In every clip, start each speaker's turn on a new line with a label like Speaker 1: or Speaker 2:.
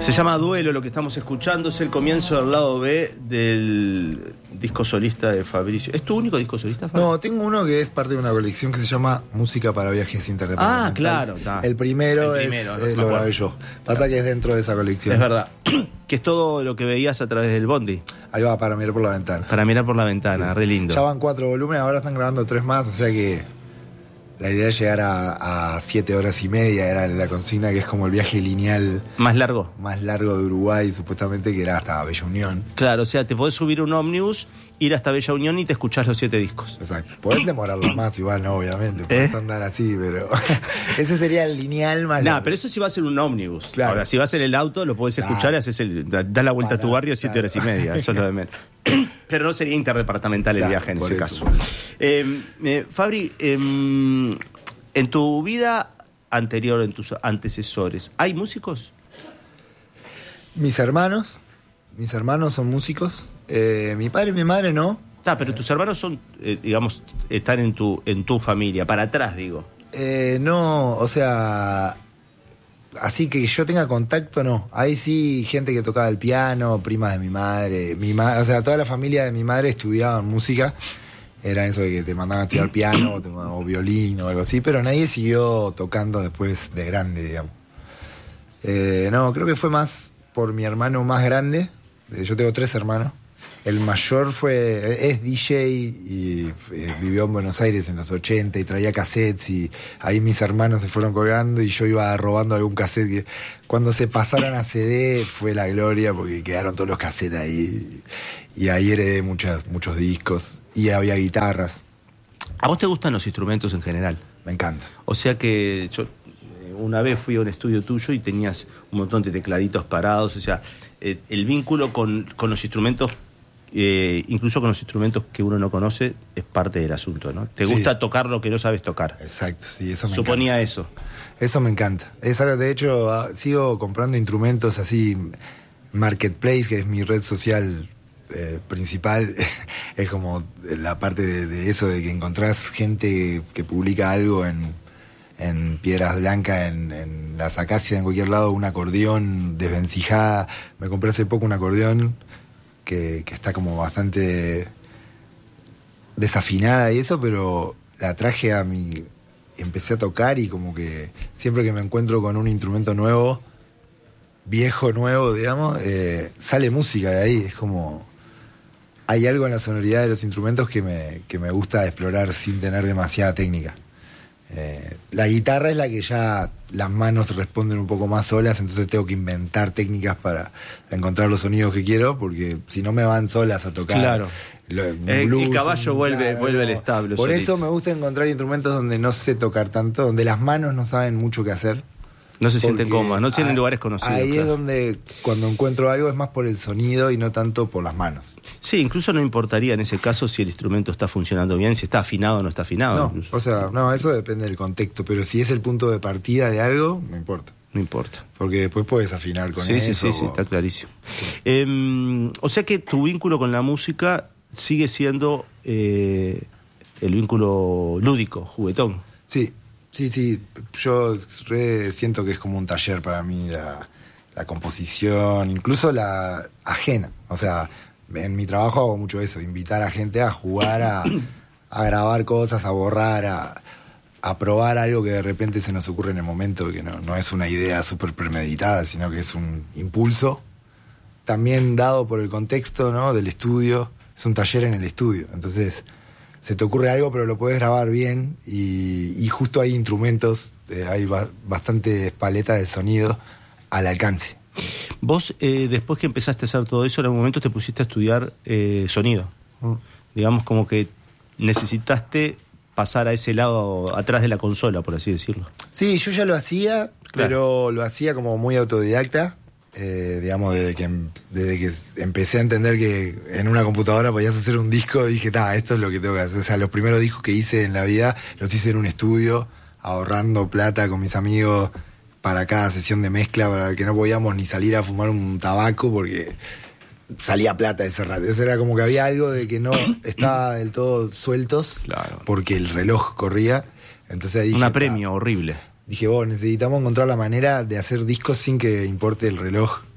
Speaker 1: Se llama Duelo, lo que estamos escuchando es el comienzo del lado B del disco solista de Fabricio. ¿Es tu único disco solista, Fabricio?
Speaker 2: No, tengo uno que es parte de una colección que se llama Música para Viajes Interdepartamentales.
Speaker 1: Ah, claro. Está.
Speaker 2: El primero
Speaker 1: no
Speaker 2: lo grabé yo. Pasa que es dentro de esa colección.
Speaker 1: Es verdad. Que es todo lo que veías a través del bondi.
Speaker 2: Ahí va, para mirar por la ventana.
Speaker 1: Para mirar por la ventana,
Speaker 2: Sí.
Speaker 1: Re lindo.
Speaker 2: Ya van 4 volúmenes, ahora están grabando 3 más, o sea que la idea es llegar a 7 horas y media, era la consigna, que es como el viaje lineal
Speaker 1: ¿Más largo?
Speaker 2: más largo de Uruguay, supuestamente, que era hasta Bella Unión.
Speaker 1: Claro, o sea, te podés subir un ómnibus, ir hasta Bella Unión y te escuchás los 7 discos.
Speaker 2: Exacto. Podés demorarlo más, igual no, obviamente. Podés andar así, pero ese sería el lineal más largo.
Speaker 1: No, pero eso sí va a ser un ómnibus.
Speaker 2: Claro.
Speaker 1: Ahora, si vas en el auto, lo podés escuchar y haces das la vuelta a tu barrio 7 horas y media. Eso es lo de menos. Pero no sería interdepartamental el viaje en ese caso. Fabri, en tu vida anterior, en tus antecesores, ¿hay músicos?
Speaker 2: Mis hermanos son músicos. Mi padre y mi madre no.
Speaker 1: Pero tus hermanos son, digamos, están en tu familia, para atrás, digo.
Speaker 2: No, o sea, así que yo tenga contacto, no. Hay sí gente que tocaba el piano, primas de mi madre. O sea, toda la familia de mi madre estudiaban música. Era eso de que te mandaban a estudiar piano o violín o algo así, pero nadie siguió tocando después de grande, digamos. No, creo que fue más por mi hermano más grande. Yo tengo 3 hermanos. El mayor es DJ y vivió en Buenos Aires en los 80 y traía cassettes, y ahí mis hermanos se fueron colgando y yo iba robando algún cassette. Cuando se pasaron a CD fue la gloria, porque quedaron todos los cassettes ahí, y ahí heredé muchos discos y había guitarras.
Speaker 1: ¿A vos te gustan los instrumentos en general?
Speaker 2: Me encanta.
Speaker 1: O sea que yo una vez fui a un estudio tuyo y tenías un montón de tecladitos parados, o sea, el vínculo con los instrumentos, incluso con los instrumentos que uno no conoce, es parte del asunto, ¿no? Te gusta tocar lo que no sabes tocar.
Speaker 2: Exacto, sí, eso me
Speaker 1: Suponía
Speaker 2: encanta.
Speaker 1: eso.
Speaker 2: Eso me encanta. Es algo, de hecho, sigo comprando instrumentos así. Marketplace, que es mi red social principal, es como la parte de eso, de que encontrás gente que publica algo en Piedras Blancas, en las Acacias, en cualquier lado, un acordeón desvencijada. Me compré hace poco un acordeón que está como bastante desafinada y eso, pero la traje empecé a tocar, y como que siempre que me encuentro con un instrumento nuevo, viejo, nuevo, digamos, sale música de ahí. Es como, hay algo en la sonoridad de los instrumentos que me gusta explorar sin tener demasiada técnica. La guitarra es la que ya las manos responden un poco más solas, entonces tengo que inventar técnicas para encontrar los sonidos que quiero, porque si no me van solas a tocar.
Speaker 1: Claro.
Speaker 2: Blues,
Speaker 1: el caballo vuelve al establo.
Speaker 2: Por
Speaker 1: solito.
Speaker 2: eso me gusta encontrar instrumentos donde no sé tocar tanto, donde las manos no saben mucho qué hacer.
Speaker 1: No se sienten cómodas, no tienen lugares conocidos.
Speaker 2: Ahí
Speaker 1: claro.
Speaker 2: es donde, cuando encuentro algo, es más por el sonido y no tanto por las manos.
Speaker 1: Sí, incluso no importaría en ese caso si el instrumento está funcionando bien, si está afinado o no está afinado.
Speaker 2: No,
Speaker 1: incluso.
Speaker 2: o sea, no, eso depende del contexto, pero si es el punto de partida de algo, no importa.
Speaker 1: No importa.
Speaker 2: Porque después puedes afinar con eso.
Speaker 1: Sí, está clarísimo. O sea que tu vínculo con la música sigue siendo el vínculo lúdico, juguetón.
Speaker 2: Sí. Yo siento que es como un taller para mí la composición, incluso la ajena. O sea, en mi trabajo hago mucho eso, invitar a gente a jugar, a grabar cosas, a borrar, a probar algo que de repente se nos ocurre en el momento, que no es una idea súper premeditada, sino que es un impulso, también dado por el contexto, ¿no?, del estudio. Es un taller en el estudio, entonces se te ocurre algo, pero lo puedes grabar bien, y justo hay instrumentos, hay bastantes paletas de sonido al alcance.
Speaker 1: Vos, después que empezaste a hacer todo eso, en algún momento te pusiste a estudiar sonido. Digamos, como que necesitaste pasar a ese lado, atrás de la consola, por así decirlo.
Speaker 2: Sí, yo ya lo hacía, claro, pero lo hacía como muy autodidacta. Digamos, desde que empecé a entender que en una computadora podías hacer un disco, dije, esto es lo que tengo que hacer. O sea, los primeros discos que hice en la vida los hice en un estudio, ahorrando plata con mis amigos para cada sesión de mezcla, para que no podíamos ni salir a fumar un tabaco porque salía plata ese rato. Eso era como que había algo de que no estaba del todo sueltos, claro, porque el reloj corría. Entonces dije,
Speaker 1: un apremio horrible.
Speaker 2: Dije, necesitamos encontrar la manera de hacer discos sin que importe el reloj.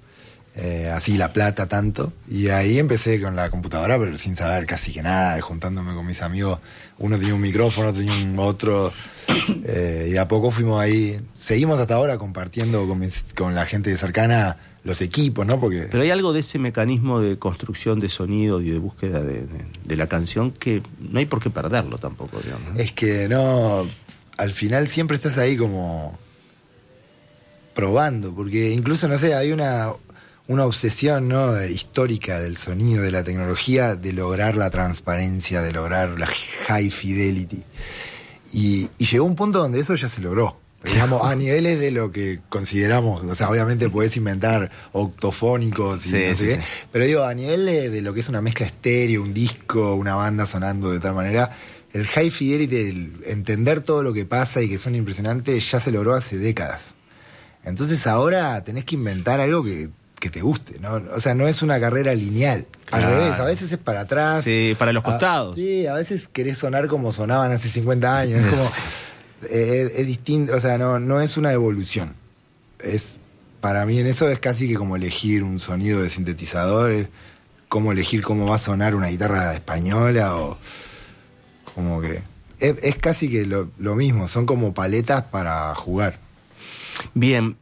Speaker 2: así La Plata tanto, y ahí empecé con la computadora, pero sin saber casi que nada, juntándome con mis amigos, uno tenía un micrófono, otro tenía un otro, y de a poco fuimos ahí, seguimos hasta ahora compartiendo con la gente cercana los equipos, ¿no? Porque
Speaker 1: pero hay algo de ese mecanismo de construcción de sonido y de búsqueda de la canción que no hay por qué perderlo tampoco, digamos, ¿no?
Speaker 2: Es que no, al final siempre estás ahí como probando, porque incluso, no sé, hay una obsesión, ¿no?, histórica del sonido, de la tecnología, de lograr la transparencia, de lograr la high fidelity. Y llegó un punto donde eso ya se logró. Digamos, a niveles de lo que consideramos, o sea, obviamente podés inventar octofónicos y no sé qué, pero digo, a nivel de lo que es una mezcla estéreo, un disco, una banda sonando de tal manera, el high fidelity, el entender todo lo que pasa y que son impresionantes, ya se logró hace décadas. Entonces ahora tenés que inventar algo que te guste, ¿no? O sea, no es una carrera lineal. Claro. Al revés, a veces es para atrás.
Speaker 1: Sí, para los costados.
Speaker 2: Sí, a veces querés sonar como sonaban hace 50 años. Es como... es distinto, o sea, no es una evolución. Para mí en eso es casi que como elegir un sonido de sintetizador, es como elegir cómo va a sonar una guitarra española, o como que... Es casi que lo mismo, son como paletas para jugar.
Speaker 1: Bien,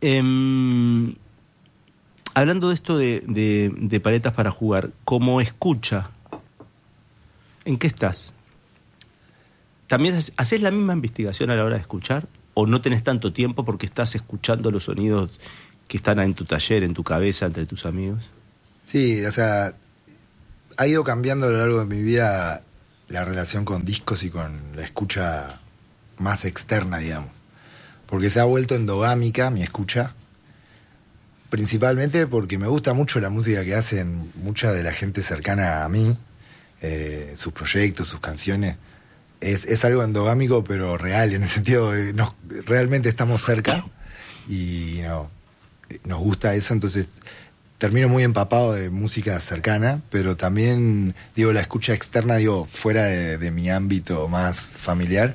Speaker 1: hablando de esto de paletas para jugar, como escucha, ¿en qué estás? ¿También haces la misma investigación a la hora de escuchar? ¿O no tenés tanto tiempo porque estás escuchando los sonidos que están en tu taller, en tu cabeza, entre tus amigos?
Speaker 2: Sí, o sea, ha ido cambiando a lo largo de mi vida la relación con discos y con la escucha más externa, digamos. Porque se ha vuelto endogámica mi escucha, principalmente porque me gusta mucho la música que hacen mucha de la gente cercana a mí, sus proyectos, sus canciones. Es algo endogámico, pero real, en el sentido de realmente estamos cerca y nos gusta eso, entonces termino muy empapado de música cercana, pero también, digo, la escucha externa, digo, fuera de mi ámbito más familiar,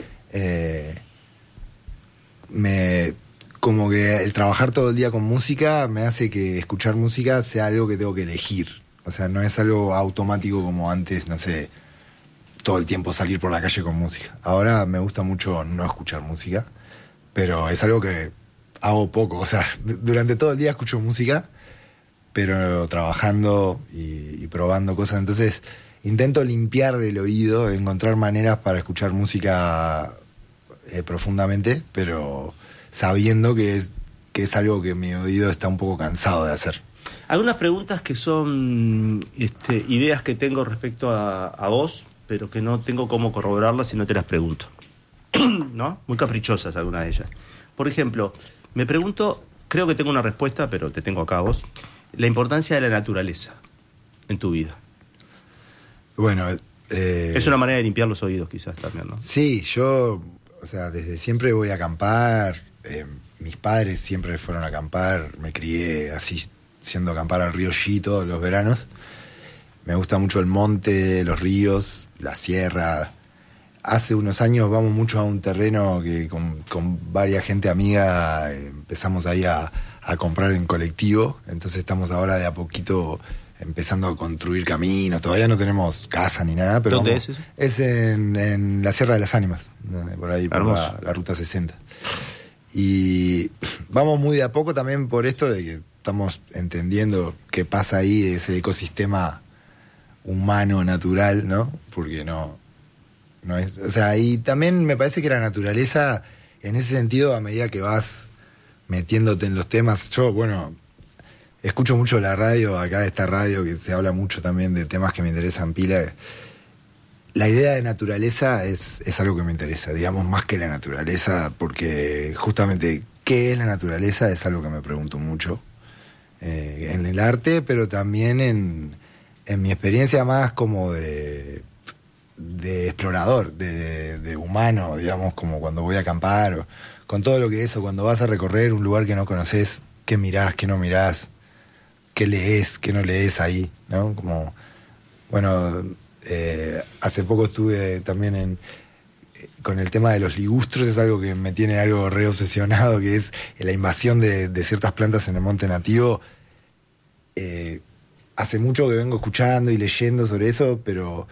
Speaker 2: como que el trabajar todo el día con música me hace que escuchar música sea algo que tengo que elegir. O sea, no es algo automático como antes, no sé, todo el tiempo salir por la calle con música. Ahora me gusta mucho no escuchar música, pero es algo que hago poco. O sea, durante todo el día escucho música, pero trabajando y probando cosas. Entonces intento limpiar el oído, encontrar maneras para escuchar música profundamente, pero sabiendo que es algo que mi oído está un poco cansado de hacer.
Speaker 1: Algunas preguntas que son ideas que tengo respecto a vos, pero que no tengo cómo corroborarlas si no te las pregunto. ¿No? Muy caprichosas algunas de ellas. Por ejemplo, me pregunto, creo que tengo una respuesta, pero te tengo acá a vos, la importancia de la naturaleza en tu vida.
Speaker 2: Bueno,
Speaker 1: es una manera de limpiar los oídos quizás también, ¿no?
Speaker 2: Sí, yo, o sea, desde siempre voy a acampar, mis padres siempre fueron a acampar, me crié así, siendo acampar al río Xi todos los veranos. Me gusta mucho el monte, los ríos, la sierra. Hace unos años vamos mucho a un terreno que con varias gente amiga empezamos ahí a comprar en colectivo. Entonces estamos ahora de a poquito empezando a construir caminos. Todavía no tenemos casa ni nada, pero
Speaker 1: ¿dónde
Speaker 2: vamos,
Speaker 1: es eso?
Speaker 2: Es en la Sierra de las Ánimas, por ahí, por la Ruta 60. Y vamos muy de a poco también por esto de que estamos entendiendo qué pasa ahí, ese ecosistema humano, natural, ¿no? Porque no es, o sea, y también me parece que la naturaleza, en ese sentido, a medida que vas metiéndote en los temas, yo, bueno, escucho mucho la radio, acá esta radio que se habla mucho también de temas que me interesan pila. La idea de naturaleza es algo que me interesa, digamos, más que la naturaleza, porque justamente qué es la naturaleza es algo que me pregunto mucho en el arte, pero también en mi experiencia más como de explorador, de humano, digamos, como cuando voy a acampar, o con todo lo que es, o cuando vas a recorrer un lugar que no conoces, qué mirás, qué no mirás, qué lees, qué no lees ahí, ¿no? Como, bueno, hace poco estuve también con el tema de los ligustros, es algo que me tiene algo re obsesionado, que es la invasión de ciertas plantas en el monte nativo. hace mucho que vengo escuchando y leyendo sobre eso, pero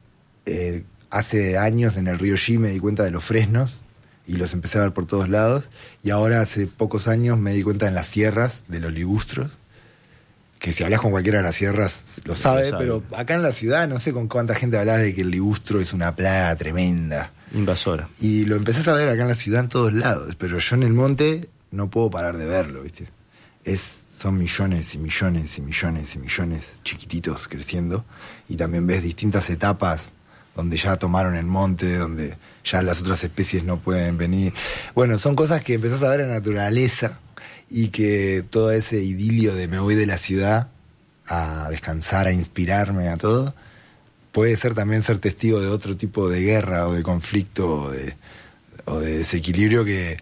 Speaker 2: hace años en el Río G me di cuenta de los fresnos y los empecé a ver por todos lados, y ahora hace pocos años me di cuenta en las sierras de los ligustros, que si hablas con cualquiera de las sierras lo sabe, pero acá en la ciudad no sé con cuánta gente hablas de que el ligustro es una plaga tremenda.
Speaker 1: Invasora.
Speaker 2: Y lo empecé a ver acá en la ciudad en todos lados, pero yo en el monte no puedo parar de verlo, ¿viste? Son millones y millones y millones y millones chiquititos creciendo, y también ves distintas etapas donde ya tomaron el monte, donde ya las otras especies no pueden venir. Bueno, son cosas que empezás a ver en la naturaleza, y que todo ese idilio de me voy de la ciudad a descansar, a inspirarme, a todo, puede ser también ser testigo de otro tipo de guerra o de conflicto o de desequilibrio, que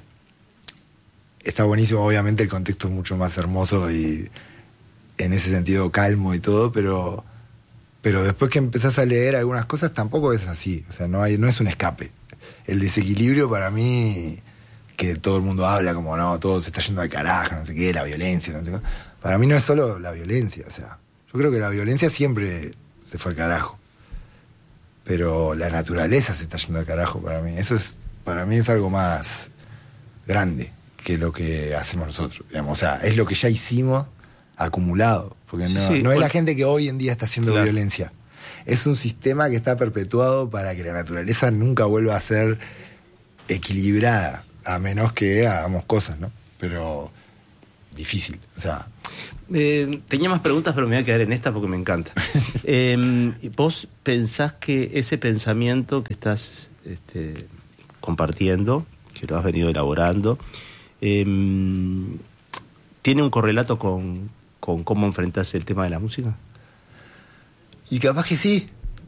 Speaker 2: está buenísimo. Obviamente el contexto es mucho más hermoso y en ese sentido calmo y todo, pero después que empezás a leer algunas cosas tampoco es así. O sea, no es un escape. El desequilibrio para mí, que todo el mundo habla como no, todo se está yendo al carajo, no sé qué, la violencia, no sé qué. Para mí no es solo la violencia, o sea, yo creo que la violencia siempre se fue al carajo, pero la naturaleza se está yendo al carajo para mí. Para mí es algo más grande que lo que hacemos nosotros, digamos. O sea, es lo que ya hicimos acumulado, porque no es la gente que hoy en día está haciendo violencia. Es un sistema que está perpetuado para que la naturaleza nunca vuelva a ser equilibrada, a menos que hagamos cosas, ¿no? Pero difícil, o sea...
Speaker 1: tenía más preguntas, pero me voy a quedar en esta porque me encanta. ¿Vos pensás que ese pensamiento que estás compartiendo, que lo has venido elaborando, tiene un correlato con cómo enfrentás el tema de la música?
Speaker 2: Y capaz que sí.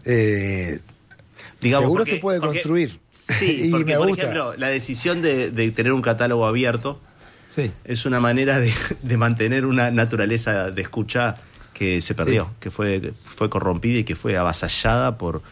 Speaker 1: Digamos,
Speaker 2: seguro se puede construir.
Speaker 1: Sí, porque por ejemplo, la decisión de tener un catálogo abierto es una manera de mantener una naturaleza de escucha que se perdió, que fue corrompida y que fue avasallada por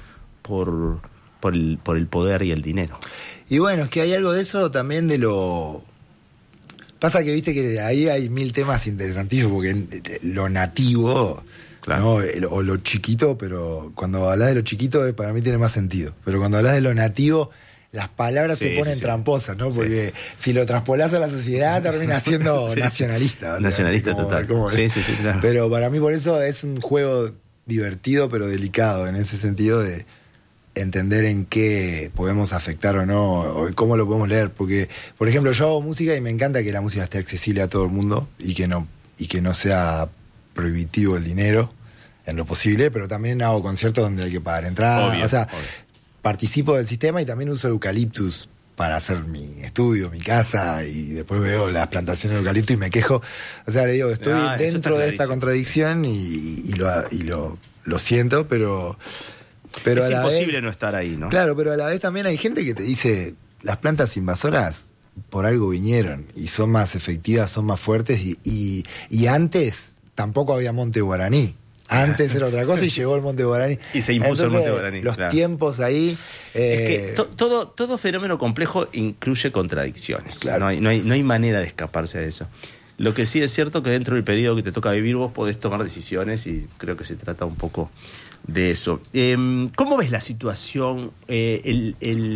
Speaker 1: el poder y el dinero.
Speaker 2: Y bueno, es que hay algo de eso también de lo... Pasa que viste que ahí hay mil temas interesantísimos, porque lo nativo... Claro. ¿No? O lo chiquito, pero cuando hablas de lo chiquito para mí tiene más sentido. Pero cuando hablas de lo nativo, las palabras se ponen tramposas, ¿no? Porque si lo traspolás a la sociedad termina siendo nacionalista. ¿Vale?
Speaker 1: Nacionalista total. Claro.
Speaker 2: Pero para mí por eso es un juego divertido pero delicado, en ese sentido de entender en qué podemos afectar o no, o cómo lo podemos leer. Porque, por ejemplo, yo hago música y me encanta que la música esté accesible a todo el mundo y que no sea prohibitivo el dinero en lo posible, pero también hago conciertos donde hay que pagar entrada. Obvio. Participo del sistema y también uso eucaliptus para hacer mi estudio, mi casa, y después veo las plantaciones de eucaliptus y me quejo. O sea, le digo, estoy dentro de esta contradicción y lo siento, pero
Speaker 1: es
Speaker 2: a la
Speaker 1: imposible
Speaker 2: vez,
Speaker 1: no estar ahí, ¿no?
Speaker 2: Claro, pero a la vez también hay gente que te dice, las plantas invasoras por algo vinieron y son más efectivas, son más fuertes, y antes tampoco había monte guaraní. Antes era otra cosa y llegó el monte guaraní.
Speaker 1: Y se impuso el monte guaraní.
Speaker 2: Los tiempos ahí...
Speaker 1: Es que todo fenómeno complejo incluye contradicciones.
Speaker 2: Claro.
Speaker 1: No hay manera de escaparse de eso. Lo que sí es cierto que dentro del periodo que te toca vivir vos podés tomar decisiones, y creo que se trata un poco de eso. ¿Cómo ves la situación, el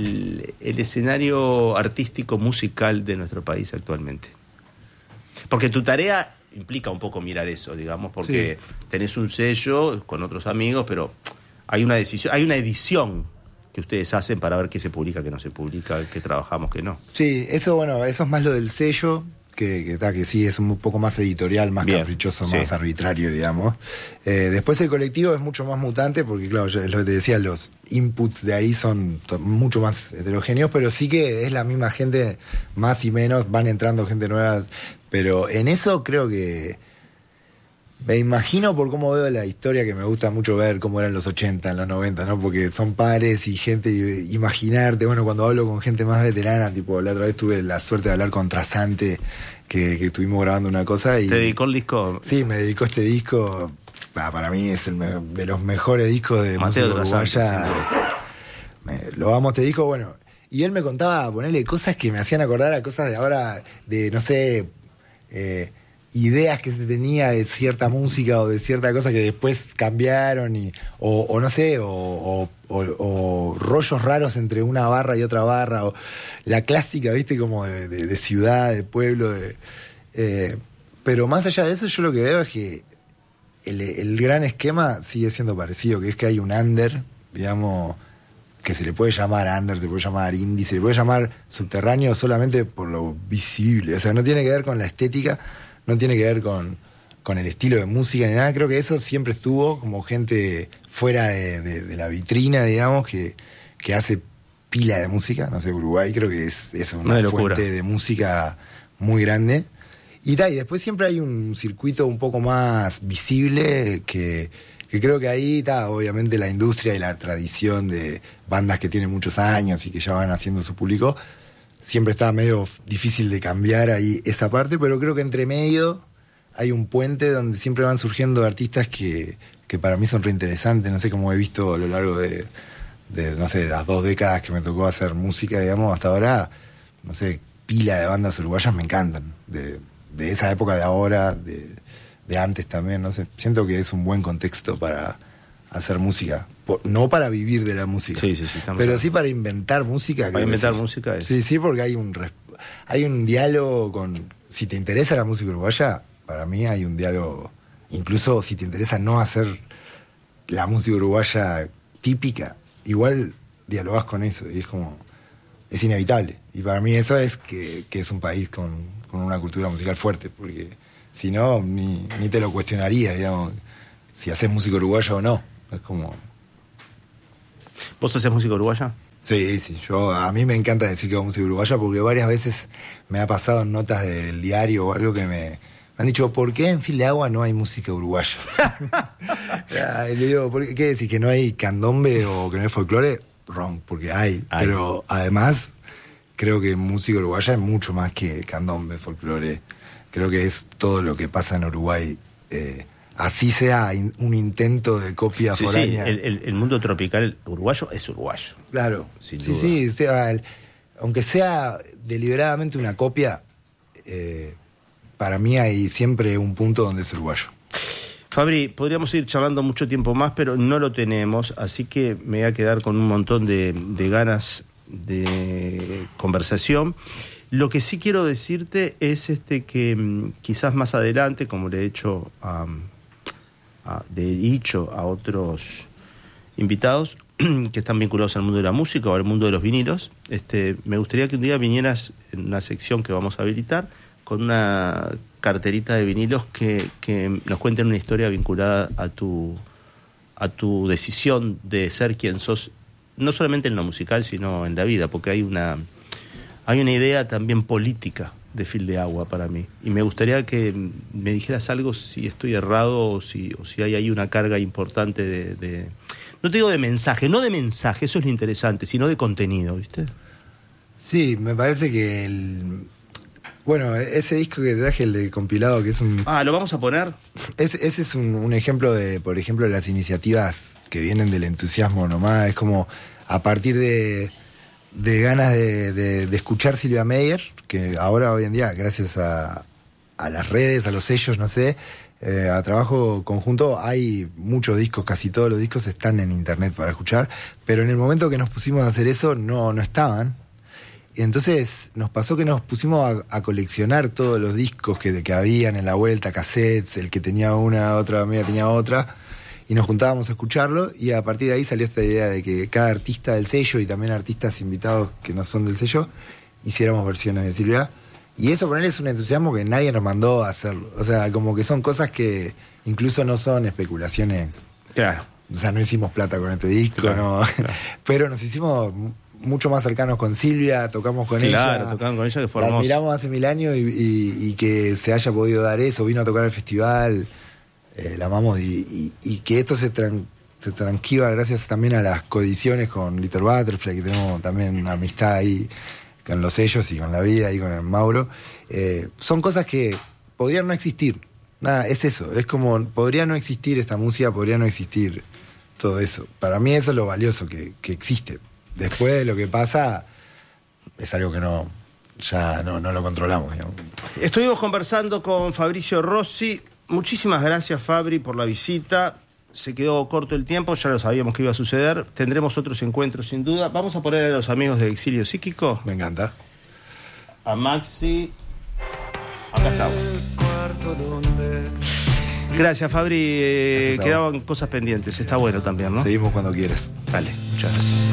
Speaker 1: escenario artístico musical de nuestro país actualmente? Porque tu tarea implica un poco mirar eso, digamos, porque tenés un sello con otros amigos, pero hay una edición que ustedes hacen para ver qué se publica, qué no se publica, qué trabajamos, qué no.
Speaker 2: Sí, eso es más lo del sello, que sí es un poco más editorial, más caprichoso, más arbitrario, digamos. Después el colectivo es mucho más mutante, porque claro, es lo que te decía, los inputs de ahí son mucho más heterogéneos, pero sí que es la misma gente, más y menos, van entrando gente nueva, pero en eso creo que me imagino, por cómo veo la historia, que me gusta mucho ver cómo eran los 80, en los 90, ¿no? Porque son pares y gente, imaginarte, bueno, cuando hablo con gente más veterana, tipo, la otra vez tuve la suerte de hablar con Trasante, que estuvimos grabando una cosa y...
Speaker 1: ¿Te dedicó el disco?
Speaker 2: Sí, me dedicó este disco, para mí es de los mejores discos de música uruguaya. Lo amo este disco, bueno, y él me contaba, ponerle cosas que me hacían acordar a cosas de ahora, de, no sé... ideas que se tenía de cierta música o de cierta cosa que después cambiaron o no sé, o rollos raros entre una barra y otra barra, o la clásica, viste, como de ciudad, de pueblo, pero más allá de eso, yo lo que veo es que el gran esquema sigue siendo parecido, que es que hay un under, digamos, que se le puede llamar under, se le puede llamar indie, se le puede llamar subterráneo solamente por lo visible, o sea, no tiene que ver con la estética, no tiene que ver con el estilo de música ni nada. Creo que eso siempre estuvo como gente fuera de la vitrina, digamos, que hace pila de música. No sé, Uruguay creo que es una fuente de música muy grande. Y después siempre hay un circuito un poco más visible que creo que ahí está, obviamente, la industria y la tradición de bandas que tienen muchos años y que ya van haciendo su público. Siempre está medio difícil de cambiar ahí esa parte, pero creo que entre medio hay un puente donde siempre van surgiendo artistas que para mí son reinteresantes. No sé, cómo he visto a lo largo de no sé, las 2 décadas que me tocó hacer música, digamos, hasta ahora, no sé, pila de bandas uruguayas me encantan. De esa época, de ahora, de antes también, no sé. Siento que es un buen contexto para hacer música. No para vivir de la música,
Speaker 1: sí,
Speaker 2: pero sí para inventar música.
Speaker 1: Para inventar música es.
Speaker 2: Sí, porque hay un diálogo con... Si te interesa la música uruguaya, para mí hay un diálogo. Incluso si te interesa no hacer la música uruguaya típica, igual dialogás con eso, y es como... Es inevitable. Y para mí eso es que es un país con una cultura musical fuerte, porque si no, ni te lo cuestionaría, digamos, si haces música uruguaya o no. Es como...
Speaker 1: ¿Vos hacés música uruguaya?
Speaker 2: Sí. A mí me encanta decir que hago música uruguaya porque varias veces me ha pasado en notas del diario o algo que me han dicho, ¿por qué en Fil de Agua no hay música uruguaya? Y le digo, ¿qué decís? ¿Que no hay candombe o que no hay folclore? Wrong, porque hay. Pero además, creo que música uruguaya es mucho más que candombe, folclore. Creo que es todo lo que pasa en Uruguay. Así sea un intento de copia foránea.
Speaker 1: Sí, el mundo tropical uruguayo es uruguayo.
Speaker 2: Claro.
Speaker 1: Sin duda.
Speaker 2: Sí. Aunque sea deliberadamente una copia, para mí hay siempre un punto donde es uruguayo.
Speaker 1: Fabri, podríamos ir charlando mucho tiempo más, pero no lo tenemos, así que me voy a quedar con un montón de ganas de conversación. Lo que sí quiero decirte es que quizás más adelante, como le he dicho a otros invitados que están vinculados al mundo de la música o al mundo de los vinilos, me gustaría que un día vinieras en una sección que vamos a habilitar con una carterita de vinilos que nos cuenten una historia vinculada a tu decisión de ser quien sos, no solamente en lo musical, sino en la vida, porque hay una idea también política de Fil de Agua para mí. Y me gustaría que me dijeras algo si estoy errado o si hay ahí una carga importante de no te digo de mensaje, eso es lo interesante, sino de contenido, ¿viste?
Speaker 2: Sí, me parece que bueno, ese disco que traje, el de compilado, que es un...
Speaker 1: ¿lo vamos a poner?
Speaker 2: Ese es un ejemplo de, por ejemplo, las iniciativas que vienen del entusiasmo nomás. Es como a partir de ganas de escuchar Silvia Meyer, que ahora, hoy en día, gracias a las redes, a los sellos, no sé, a trabajo conjunto, hay muchos discos, casi todos los discos están en internet para escuchar, pero en el momento que nos pusimos a hacer eso, no estaban. Y entonces nos pasó que nos pusimos a coleccionar todos los discos que habían en la vuelta, cassettes, el que tenía una, otra amiga tenía otra, y nos juntábamos a escucharlo, y a partir de ahí salió esta idea de que cada artista del sello y también artistas invitados que no son del sello hiciéramos versiones de Silvia. Y eso por él es un entusiasmo que nadie nos mandó a hacerlo. O sea, como que son cosas que incluso no son especulaciones.
Speaker 1: Claro.
Speaker 2: O sea, no hicimos plata con este disco,
Speaker 1: claro,
Speaker 2: no.
Speaker 1: Claro.
Speaker 2: Pero nos hicimos mucho más cercanos con Silvia, tocamos con ella.
Speaker 1: Claro, tocaban con ella, que fue hermoso.
Speaker 2: La admiramos hace 1000 años y que se haya podido dar eso, vino a tocar al festival, la amamos y que esto se transcriba gracias también a las coediciones con Little Butterfly, que tenemos también una amistad ahí con los sellos y con la vida y con el Mauro. Son cosas que podrían no existir. Nada, es eso, es como podría no existir esta música, podría no existir todo eso. Para mí eso es lo valioso que existe. Después de lo que pasa, es algo que no... ya no lo controlamos, digamos.
Speaker 1: Estuvimos conversando con Fabricio Rossi. Muchísimas gracias, Fabri, por la visita. Se quedó corto el tiempo, ya lo sabíamos que iba a suceder. Tendremos otros encuentros sin duda. Vamos a poner a los amigos de Exilio Psíquico.
Speaker 2: Me encanta.
Speaker 1: A Maxi. Acá estamos. Gracias, Fabri. Quedaban cosas pendientes. Está bueno también, ¿no?
Speaker 2: Seguimos cuando quieras.
Speaker 1: Dale, muchas gracias.